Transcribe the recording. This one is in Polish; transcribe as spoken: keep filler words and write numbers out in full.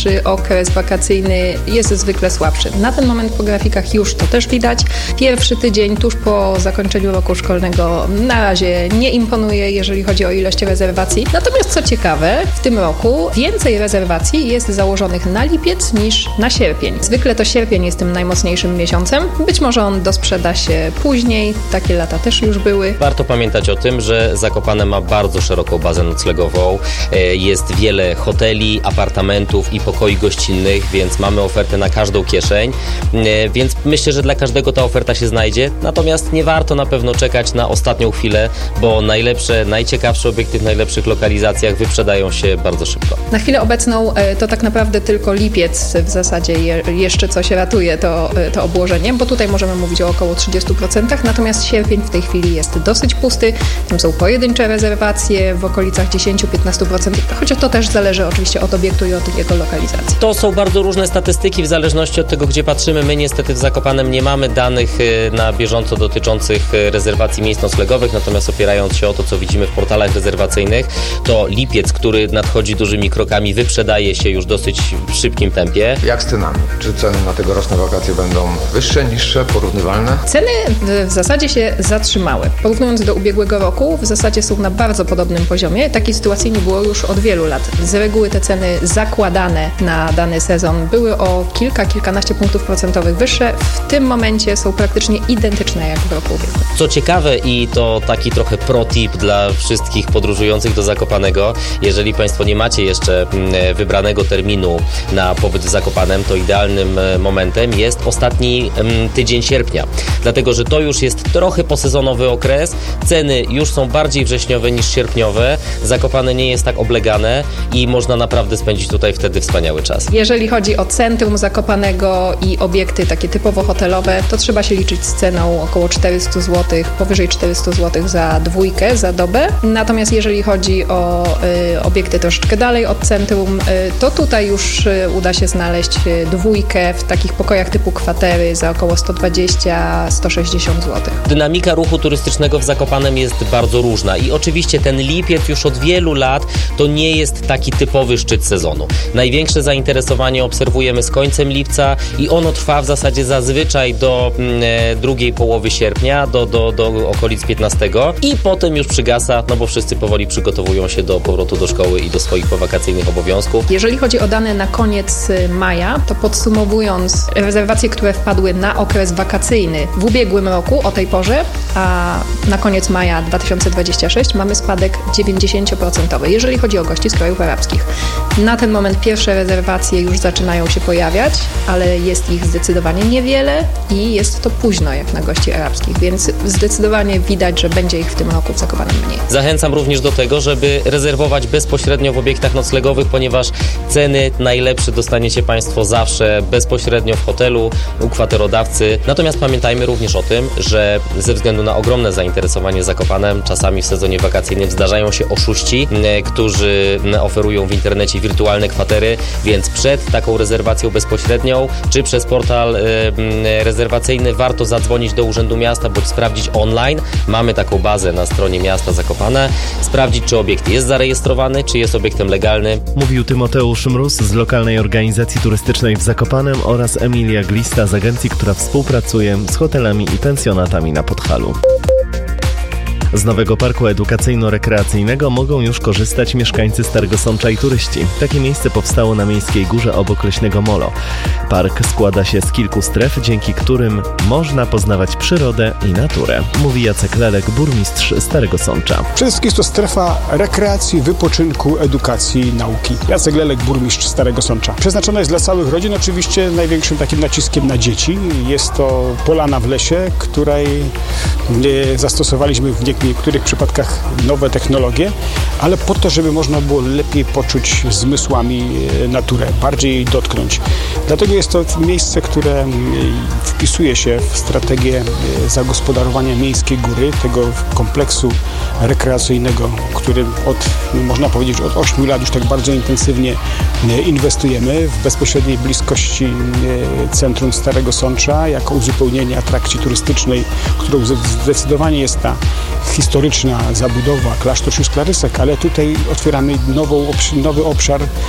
Pierwszy okres wakacyjny jest zwykle słabszy. Na ten moment po grafikach już to też widać. Pierwszy tydzień tuż po zakończeniu roku szkolnego na razie nie imponuje, jeżeli chodzi o ilość rezerwacji. Natomiast co ciekawe, w tym roku więcej rezerwacji jest założonych na lipiec niż na sierpień. Zwykle to sierpień jest tym najmocniejszym miesiącem. Być może on dosprzeda się później. Takie lata też już były. Warto pamiętać o tym, że Zakopane ma bardzo szeroką bazę noclegową. Jest wiele hoteli, apartamentów i pokoi gościnnych, więc mamy ofertę na każdą kieszeń. Więc myślę, że dla każdego ta oferta się znajdzie. Natomiast nie warto na pewno czekać na ostatnią chwilę, bo najlepsze, najciekawsze obiekty w najlepszych lokalizacjach wyprzedają się bardzo szybko. Na chwilę obecną to tak naprawdę tylko lipiec w zasadzie je, jeszcze coś ratuje to, to obłożenie, bo tutaj możemy mówić o około trzydziestu procentach, natomiast sierpień w tej chwili jest dosyć pusty. Tam są pojedyncze rezerwacje w okolicach dziesięć do piętnastu procent, chociaż to też zależy oczywiście od obiektu i od jego lokalizacji. To są bardzo różne statystyki w zależności od tego, gdzie patrzymy. My niestety w Zakopanem nie mamy danych na bieżąco dotyczących rezerwacji miejsc noclegowych, natomiast opierając się o to, co widzimy w portalach rezerwacyjnych, to lipiec, który nadchodzi dużymi krokami, wyprzedaje się już dosyć w szybkim tempie. Jak z cenami? Czy ceny na tegoroczne wakacje będą wyższe, niższe, porównywalne? Ceny w zasadzie się zatrzymały. Porównując do ubiegłego roku, w zasadzie są na bardzo podobnym poziomie. Takiej sytuacji nie było już od wielu lat. Z reguły te ceny zakładane na dany sezon były o kilka, kilkanaście punktów procentowych wyższe. W tym momencie są praktycznie identyczne jak w roku ubiegłym. Co ciekawe i to taki trochę pro tip dla wszystkich podróżujących do Zakopanego, jeżeli Państwo nie macie jeszcze wybranego terminu na pobyt w Zakopanem, to idealnym momentem jest ostatni tydzień sierpnia. Dlatego, że to już jest trochę posezonowy okres, ceny już są bardziej wrześniowe niż sierpniowe, Zakopane nie jest tak oblegane i można naprawdę spędzić tutaj wtedy wspaniały czas. Jeżeli chodzi o centrum Zakopanego i obiekty takie typowo hotelowe, to trzeba się liczyć z ceną około czterysta złotych, powyżej czterysta złotych za dwójkę, za dobę. Natomiast jeżeli chodzi o y, obiekty troszeczkę dalej od centrum, y, to tutaj już y, uda się znaleźć y, dwójkę w takich pokojach typu kwatery za około sto dwadzieścia do stu sześćdziesięciu złotych. Dynamika ruchu turystycznego w Zakopanem jest bardzo różna i oczywiście ten lipiec już od wielu lat to nie jest taki typowy szczyt sezonu. Największe zainteresowanie obserwujemy z końcem lipca i ono trwa w zasadzie zazwyczaj do e, drugiej połowy sierpnia, do, do, do okolic piętnastego i potem już przygasa, no bo wszyscy powoli przygotowują się do powrotu do szkoły i do swoich powakacyjnych obowiązków. Jeżeli chodzi o dane na koniec maja, to podsumowując rezerwacje, które wpadły na okres wakacyjny w ubiegłym roku o tej porze, a na koniec maja dwa tysiące dwudziestego szóstego mamy spadek dziewięćdziesiąt procent. Jeżeli chodzi o gości z krajów arabskich. Na ten moment pierwsze rezerwacje już zaczynają się pojawiać, ale jest ich zdecydowanie niewiele i jest to późno jak na gości arabskich, więc zdecydowanie widać, że będzie ich w tym roku w Zakopanem mniej. Zachęcam również do tego, żeby rezerwować bezpośrednio w obiektach noclegowych, ponieważ ceny najlepsze dostaniecie Państwo zawsze bezpośrednio w hotelu, u kwaterodawcy. Natomiast pamiętajmy również o tym, że ze względu na ogromne zainteresowanie Zakopanem, czasami w sezonie wakacyjnym zdarzają się oszuści, którzy oferują w internecie wirtualne kwatery, więc przed taką rezerwacją bezpośrednią, czy przez portal rezerwacyjny warto zadzwonić do Urzędu Miasta, bądź sprawdzić online. Mamy taką bazę na stronie miasta Zakopane. Sprawdzić, czy obiekt jest zarejestrowany, czy jest obiektem legalnym. Mówił Tymoteusz Mróz z lokalnej organizacji turystycznej w Zakopanem oraz Emilia Glista z agencji, która współpracuje z hotelami i pensjonatami na Podhalu. Z nowego parku edukacyjno-rekreacyjnego mogą już korzystać mieszkańcy Starego Sącza i turyści. Takie miejsce powstało na Miejskiej Górze obok Leśnego Molo. Park składa się z kilku stref, dzięki którym można poznawać przyrodę i naturę. Mówi Jacek Lelek, burmistrz Starego Sącza. Przede wszystkim jest to strefa rekreacji, wypoczynku, edukacji, nauki. Jacek Lelek, burmistrz Starego Sącza. Przeznaczona jest dla całych rodzin, oczywiście największym takim naciskiem na dzieci. Jest to polana w lesie, której zastosowaliśmy w niektórych W niektórych przypadkach nowe technologie, ale po to, żeby można było lepiej poczuć zmysłami naturę, bardziej jej dotknąć. Dlatego jest to miejsce, które wpisuje się w strategię zagospodarowania Miejskiej Góry, tego kompleksu rekreacyjnego, który od, można powiedzieć, od ośmiu lat już tak bardzo intensywnie inwestujemy w bezpośredniej bliskości centrum Starego Sącza, jako uzupełnienie atrakcji turystycznej, którą zdecydowanie jest ta historyczna zabudowa, klasztor sióstr Klarysek, ale tutaj otwieramy nową, nowy obszar